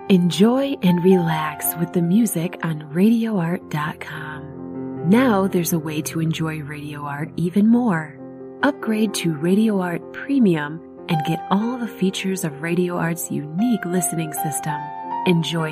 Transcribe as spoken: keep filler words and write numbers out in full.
Enjoy and relax with the music on radio art dot com. Now there's a way to enjoy Radio Art even more. Upgrade to Radio Art Premium and get all the features of Radio Art's unique listening system. Enjoy